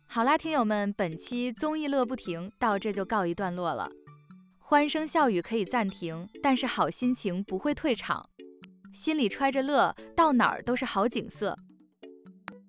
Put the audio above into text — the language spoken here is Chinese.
好啦，听友们，本期综艺乐不停到这就告一段落了。欢声笑语可以暂停，但是好心情不会退场。心里揣着乐，到哪儿都是好景色。